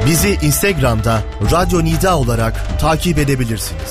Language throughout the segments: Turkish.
Bizi Instagram'da Radyo Nida olarak takip edebilirsiniz.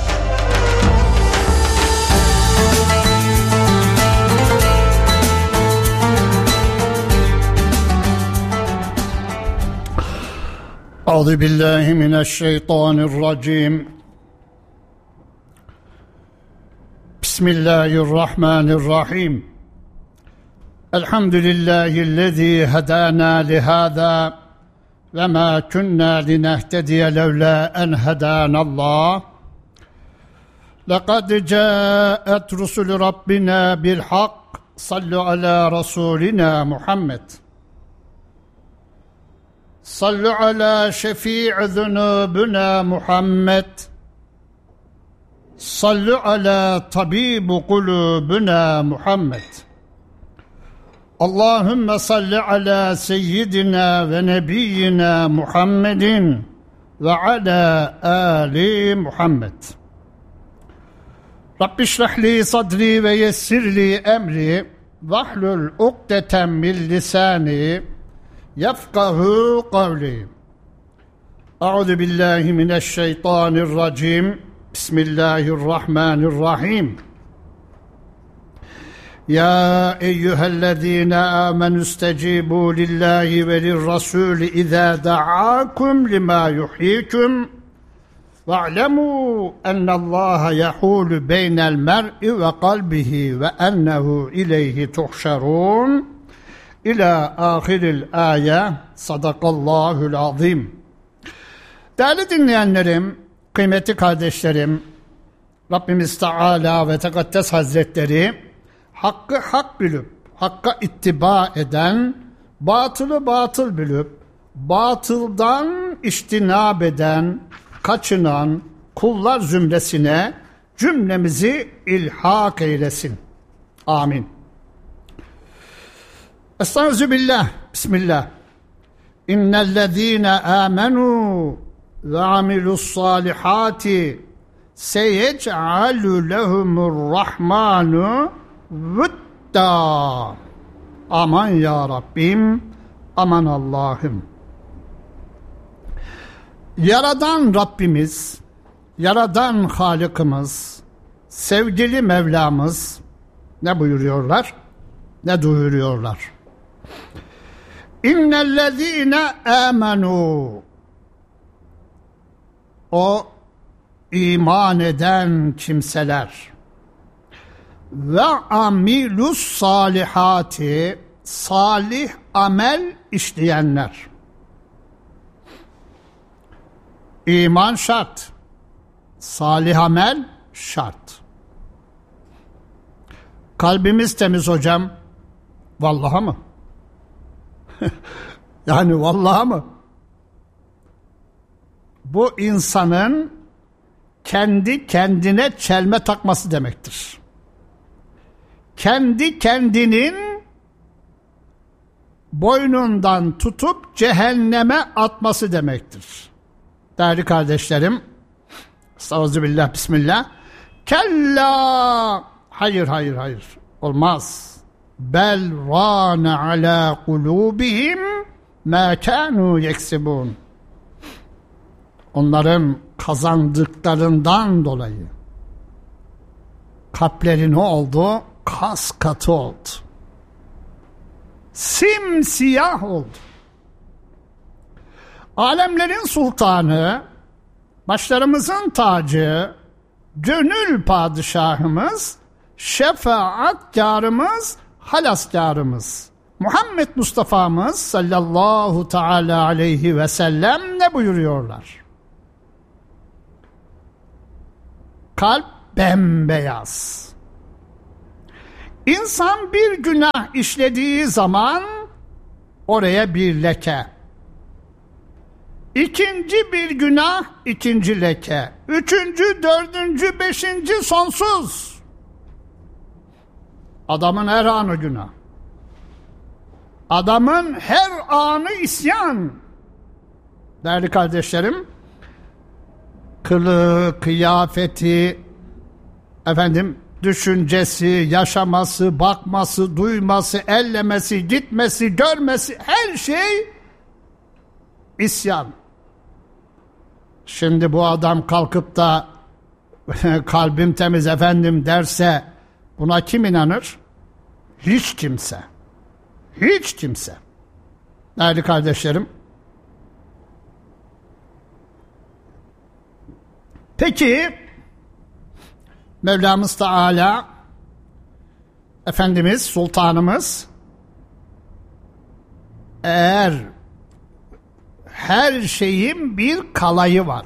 Euzubillahimineşşeytanirracim. Bismillahirrahmanirrahim. Elhamdülillahillezî hedâna lihâzâ ve mâ kunnâ linehtediye levlâ en hedânallâh. Lekad câet rusulü Rabbina bilhak. Sallu alâ rasûlina Muhammed. Sallu alâ şefî'i zunûbina Muhammed. Sallu alâ tabîbu kulûbina Muhammed. Allahümme salli alâ seyyidina ve nebiyyina Muhammedin ve alâ âli Muhammed. Rabbi şrahli sadri ve yessirli emri vahlul ukdeten min lisâni yefkahu kavli. Euzu billahi mineşşeytanirracim. Bismillahirrahmanirrahim. Ya eyyühellezîne âmenü istecîbû lillahi ve lirrasûli izâ da'âkum limâ yuhyikum ve'lemû ennallâhe yehûlü beynel mer'i ve kalbihi ve ennehu ileyhi tuhşerûn. İlâ âhiril âye. Sadakallâhul azîm. Değerli dinleyenlerim, kıymetli kardeşlerim, Rabbimiz Teâlâ ve Tekaddes Hazretleri hakkı hak bilip hakka ittiba eden, batılı batıl bilip batıldan içtinab eden, kaçınan kullar zümresine cümlemizi ilhak eylesin. Amin. Estağfirullah. Bismillah. İnnellezîne âmenû ve amilussâlihâti seyec'alü lehumurrahmanu vudda. Aman ya Rabbim, aman Allah'ım. Yaradan Rabbimiz, yaradan Halık'ımız, sevgili Mevlamız ne buyuruyorlar? Ne duyuruyorlar? İnnellezîne âmenû. O iman eden kimseler ve amilus salihati, salih amel işleyenler. İman şart, salih amel şart. Kalbimiz temiz hocam. Vallaha mı? Yani vallaha mı? Bu insanın kendi kendine çelme takması demektir. Kendi kendinin boynundan tutup cehenneme atması demektir. Değerli kardeşlerim, estağfirullah, bismillah. Kella, hayır, olmaz. Bel râne alâ kulûbihim mâ kânû yeksibûn. Onların kazandıklarından dolayı kalpleri ne oldu? Kas katı oldu. Simsiyah oldu. Alemlerin sultanı, başlarımızın tacı, gönül padişahımız, şefaatkarımız, halaskarımız Muhammed Mustafa'mız sallallahu teala aleyhi ve sellem ne buyuruyorlar? Kalp bembeyaz. İnsan bir günah işlediği zaman oraya bir leke. İkinci bir günah, ikinci leke. Üçüncü, dördüncü, beşinci sonsuz. Adamın her anı günah. Adamın her anı isyan. Değerli kardeşlerim, kılığı, kıyafeti, düşüncesi, yaşaması, bakması, duyması, ellemesi, gitmesi, görmesi, her şey isyan. Şimdi bu adam kalkıp da kalbim temiz efendim derse buna kim inanır? Hiç kimse. Hiç kimse. Değerli kardeşlerim, peki Mevlamız Teala Efendimiz, Sultanımız eğer her şeyin bir kalayı var.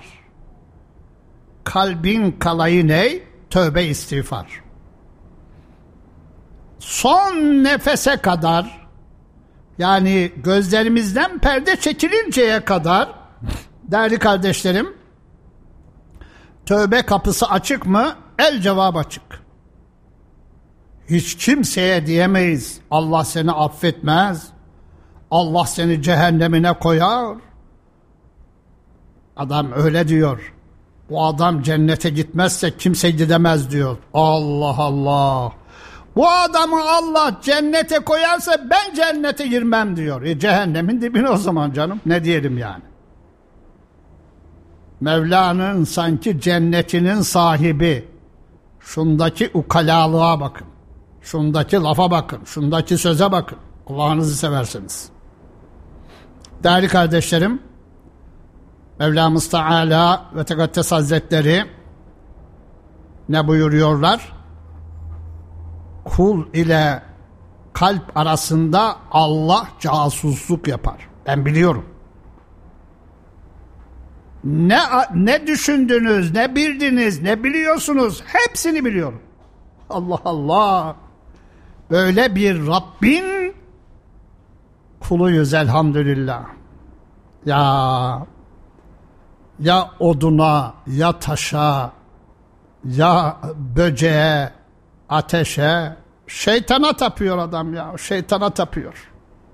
Kalbin kalayı ne? Tövbe istiğfar. Son nefese kadar, yani gözlerimizden perde çekilinceye kadar değerli kardeşlerim, tövbe kapısı açık mı? El cevap açık. Hiç kimseye diyemeyiz Allah seni affetmez, Allah seni cehennemine koyar. Adam öyle diyor. Bu adam cennete gitmezse kimse gidemez diyor. Allah Allah. Bu adamı Allah cennete koyarsa ben cennete girmem diyor. Cehennemin dibine o zaman canım. Ne diyelim yani? Mevla'nın sanki cennetinin sahibi. Şundaki ukalalığa bakın. Şundaki lafa bakın. Şundaki söze bakın. Allah'ınızı seversiniz. Değerli kardeşlerim, Mevlamız Teala ve Tekaddes Hazretleri ne buyuruyorlar? Kul ile kalp arasında Allah casusluk yapar. Ben biliyorum. Ne düşündünüz, ne bildiniz, ne biliyorsunuz, hepsini biliyorum. Allah Allah. Böyle bir Rabbin kuluyuz elhamdülillah. Ya oduna, ya taşa, ya böceğe, ateşe, şeytana tapıyor adam ya. Şeytana tapıyor.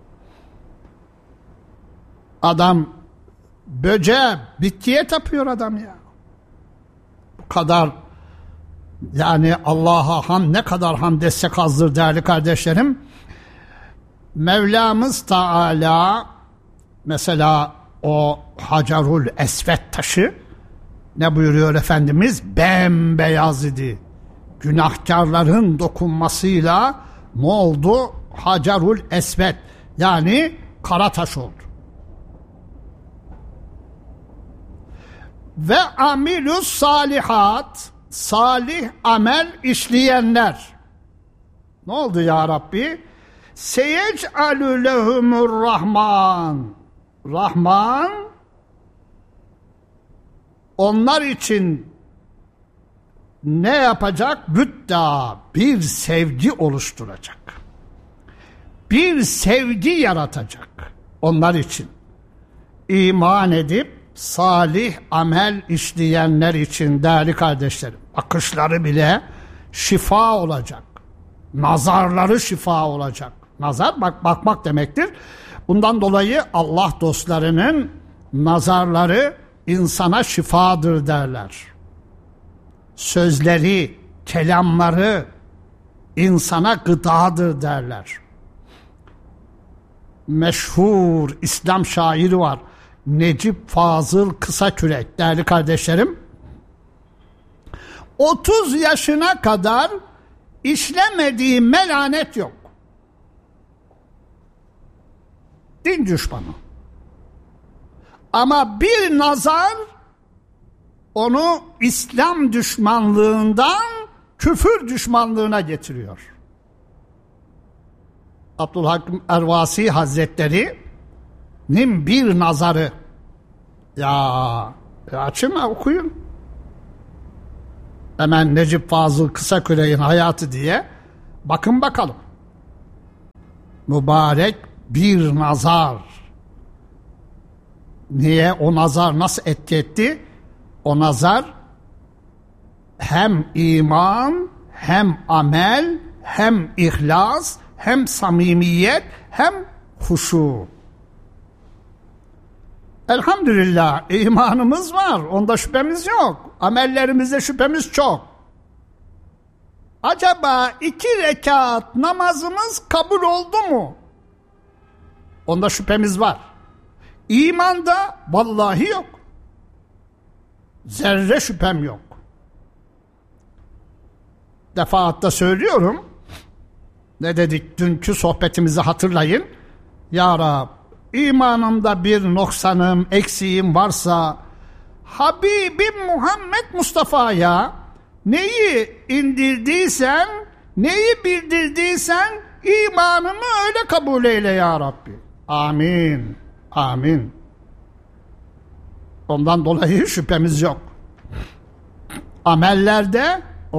Adam böceğe, bitkiye tapıyor adam ya. Bu kadar yani Allah'a ne kadar hamd etsek azdır değerli kardeşlerim. Mevlamız Teala mesela o Hacerul Esved taşı ne buyuruyor Efendimiz? Bembeyaz idi. Günahkarların dokunmasıyla ne oldu? Hacerul Esved yani kara taş oldu. Ve amilus salihat, salih amel işleyenler. Ne oldu ya Rabbi? Seyec'alü lehumur rahman. Rahman onlar için ne yapacak? Büdda, bir sevgi oluşturacak. Bir sevgi yaratacak onlar için. İman edip salih amel işleyenler için değerli kardeşlerim, bakışları bile şifa olacak. Nazarları şifa olacak. Nazar bakmak demektir. Bundan dolayı Allah dostlarının nazarları insana şifadır derler. Sözleri, kelamları insana gıdadır derler. Meşhur İslam şairi var. Necip Fazıl Kısakürek değerli kardeşlerim. 30 yaşına kadar işlemediği melanet yok. Din düşmanı. Ama bir nazar onu İslam düşmanlığından küfür düşmanlığına getiriyor. Abdülhakim Ervasi Hazretleri'nin bir nazarı açın okuyun. Hemen Necip Fazıl Kısakürek'in hayatı diye bakın bakalım. Mübarek bir nazar. Niye? O nazar nasıl etki etti? O nazar hem iman, hem amel, hem ihlas, hem samimiyet, hem huşu. Elhamdülillah imanımız var. Onda şüphemiz yok. Amellerimizde şüphemiz çok. Acaba 2 rekat namazımız kabul oldu mu? Onda şüphemiz var. İmanda vallahi yok. Zerre şüphem yok. Defaatle söylüyorum. Ne dedik dünkü sohbetimizi hatırlayın. Ya Rab, imanımda bir noksanım, eksiğim varsa Habibim Muhammed Mustafa'ya neyi indirdiysen, neyi bildirdiysen imanımı öyle kabul eyle ya Rabbi. Amin. Amin. Ondan dolayı şüphemiz yok. Amellerde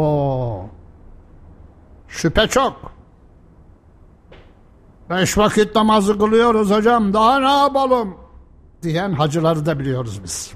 şüphe çok. 5 vakit namazı kılıyoruz hocam, daha ne yapalım diyen hacıları da biliyoruz biz.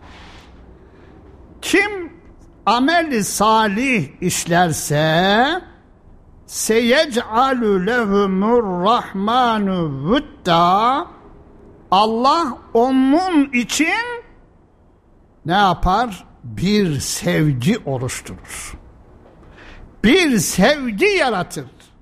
Kim ameli salih işlerse seyec'alü lehumur rahmanu vudda, Allah onun için ne yapar? Bir sevgi oluşturur. Bir sevgi yaratır.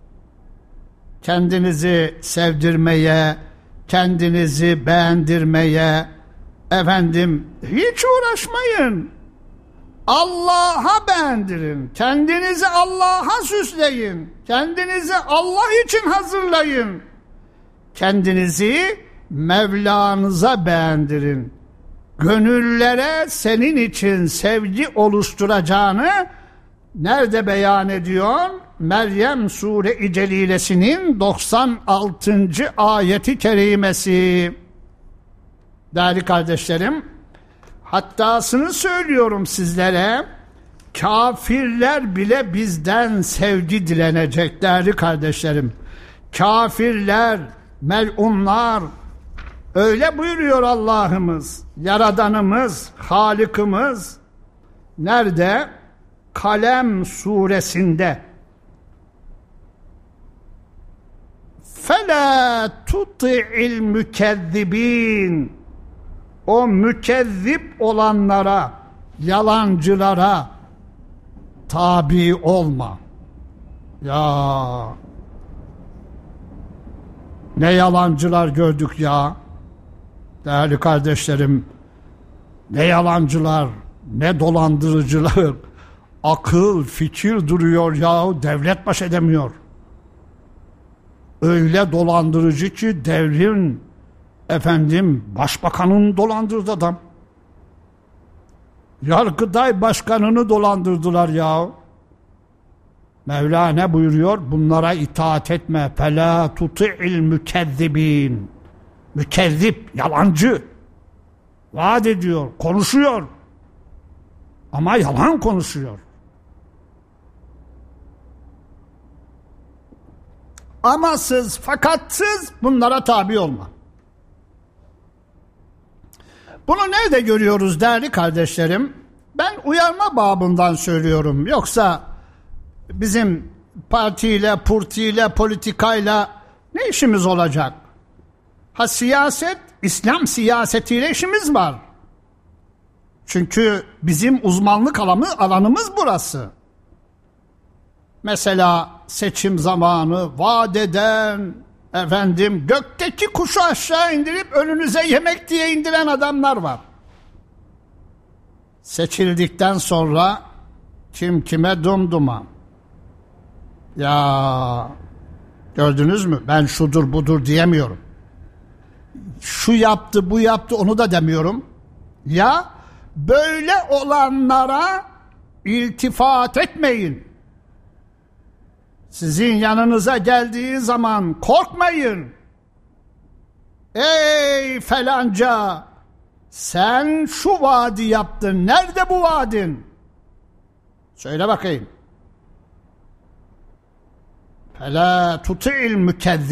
Kendinizi sevdirmeye, kendinizi beğendirmeye, hiç uğraşmayın. Allah'a beğendirin. Kendinizi Allah'a süsleyin. Kendinizi Allah için hazırlayın. Kendinizi Mevla'nıza beğendirin. Gönüllere senin için sevgi oluşturacağını nerede beyan ediyor? Meryem Sure-i Celilesinin 96. ayeti kerimesi. Değerli kardeşlerim, hattasını söylüyorum sizlere, kafirler bile bizden sevgi dilenecek değerli kardeşlerim. Kafirler, melunlar, öyle buyuruyor Allah'ımız, Yaradanımız, Halıkımız. Nerede? Kalem suresinde. فَلَا تُطِعِ الْمُكَذِّبِينَ, o mükezzip olanlara, yalancılara tabi olma. Ya ne yalancılar gördük ya. Değerli kardeşlerim, ne yalancılar, ne dolandırıcılar. Akıl, fikir duruyor ya, devlet baş edemiyor. Öyle dolandırıcı ki devrin başbakanını dolandırdı adam. Yargıtay başkanını dolandırdılar ya. Mevla ne buyuruyor? Bunlara itaat etme. فَلَا تُطِعِ الْمُكَذِّبِينَ. Mükezzip, yalancı. Vaat ediyor, konuşuyor. Ama yalan konuşuyor. Amasız, fakatsız bunlara tabi olma. Bunu nerede görüyoruz değerli kardeşlerim? Ben uyarma babından söylüyorum. Yoksa bizim partiyle, purtiyle, politikayla ne işimiz olacak? Siyaset, İslam siyasetiyle işimiz var. Çünkü bizim uzmanlık alanımız burası. Mesela seçim zamanı vaat eden, gökteki kuşu aşağı indirip önünüze yemek diye indiren adamlar var. Seçildikten sonra kim kime dumduma. Ya gördünüz mü? Ben şudur budur diyemiyorum. Şu yaptı, bu yaptı onu da demiyorum. Ya böyle olanlara iltifat etmeyin. Sizin yanınıza geldiği zaman korkmayın. Ey falanca, sen şu vaadi yaptın. Nerede bu vaadin? Söyle bakayım. فَلَا تُطِعِ الْمُكَذِّبِينَ.